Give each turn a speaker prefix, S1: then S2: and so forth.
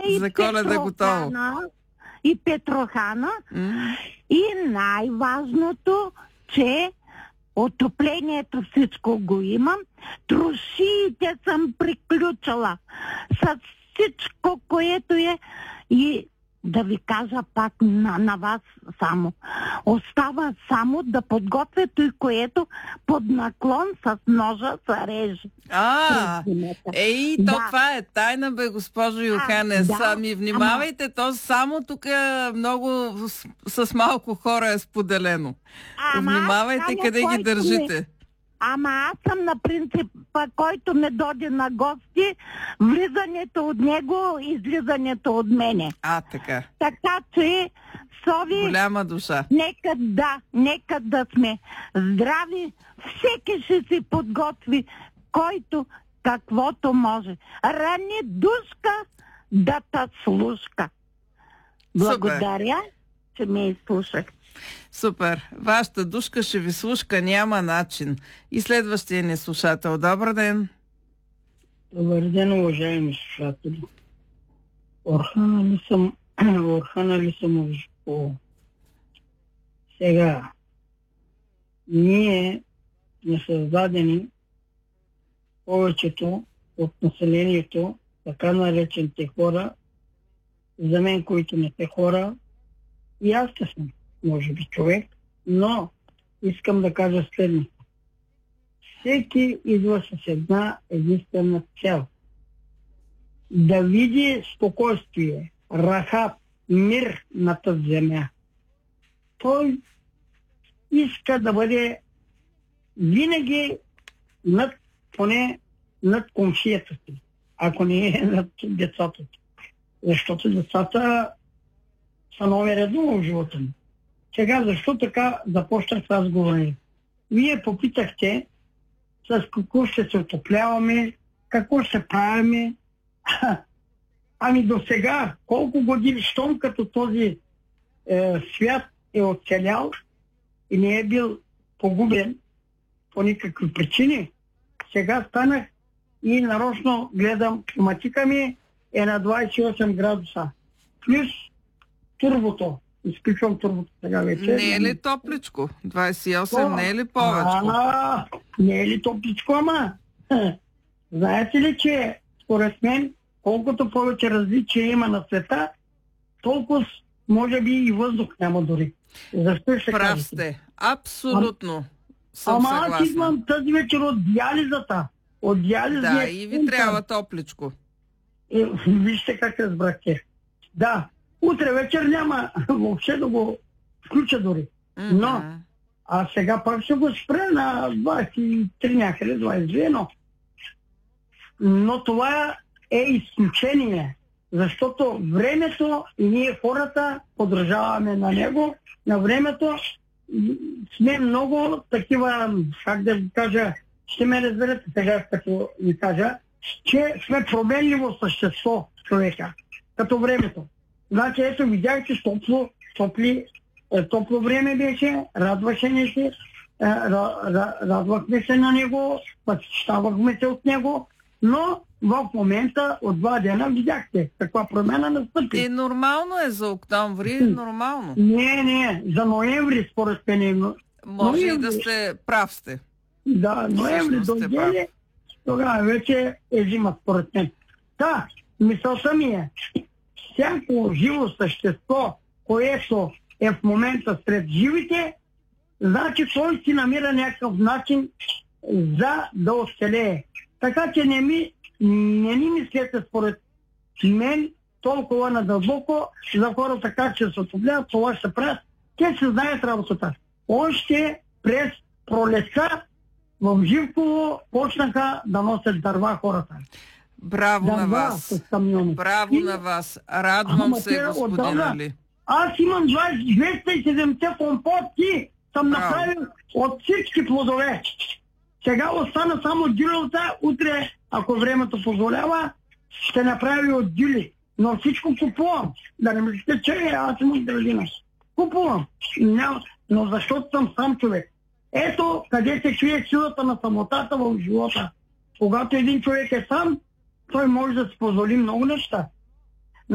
S1: за Коледа готово.
S2: И Петрохана. И най-важното, че отоплението всичко го имам. Трошиите съм приключила с всичко, което е. И да ви кажа пак на вас само. Остава само да подготвя той, което под наклон с ножа се реже.
S1: Това е тайна, бе, госпожо Йоханес. Ами внимавайте, то само тук много с малко хора е споделено. Внимавайте къде ги държите.
S2: Ама аз съм на принципа, който не дойде на гости, влизането от него, излизането от мене.
S1: Така.
S2: Така че, Сови...
S1: Голяма душа.
S2: Нека да сме здрави. Всеки ще си подготви, който каквото може. Рани душка да та слушка. Благодаря, че ме изслушах.
S1: Супер. Вашата душка ще ви слушка, няма начин. И следващия ни слушател. Добър ден.
S3: Добър ден, уважаеми слушатели. Орхана ли съм Ожко? Сега, ние сме създадени повечето от населението, така наречените хора, за мен, които не сте хора, и аз съм, може би, човек, но искам да кажа следното. Всеки идва с една единствена цел. Да види спокойствие, рахат, мир на тази земя. Той иска да бъде винаги поне над комшията си, ако не е над децата си. Защото децата са нови редово в живота ми. Сега, защо така започнах разговора? Вие попитахте с какво ще се отопляваме, какво ще правиме. Ами до сега, колко години, щом като този свят е оцелял и не е бил погубен по никакви причини, сега станах и нарочно гледам, климатика ми е на 28 градуса. Плюс турбото. Изключвам турбото сега вече.
S1: Не е ли топличко? 28 не е ли повечко?
S3: Не е ли топличко, ама? Знаете ли, че според мен, колкото повече различие има на света, толкова може би и въздух няма дори. Защо ще
S1: прав сте. Абсолютно съм съгласна.
S3: Аз идвам тази вечер от диализата.
S1: Да, и ви трябва топличко.
S3: Вижте как разбрахте. Да, утре вечер няма въобще да го включа дори. Но, а сега пак ще го спре на 23 някъде, 22, но това е изключение. Защото времето и ние хората подражаваме на него, на времето сме много такива, как да ви кажа, ще ме разберете сега, като ви кажа, че сме променливо същество човека, като времето. Значи ето видях, че топло време беше, радвахме се на него, възхищавахме се от него, но в момента от 2 дена видяхте каква промяна настъпи.
S1: Нормално е за октомври, нормално.
S3: Не, за ноември според мен.
S1: Може и да сте прав сте.
S3: Да, ноември дойде, тогава вече е зима според мен. Да, мисълта ми е, всяко живо същество, което е в момента сред живите, значи той си намира някакъв начин за да оцелее. Така че не ни мислете според мен толкова надълбоко за хората как ще се отопляват, това ще се правят. Те се знаят работата. Още през пролетта в Живково почнаха да носят дърва хората.
S1: Браво на вас. Браво на вас. Радвам се, господин Али.
S3: Аз имам 270 компотки, съм направил от всички плодове. Сега остана само дюлята, утре, ако времето позволява, ще направя от дюли. Но всичко купувам. Да не мислите, че аз имам градина. Купувам. Но защото съм сам човек. Ето къде се крие силата на самотата в живота. Когато един човек е сам, той може да си позволи много неща.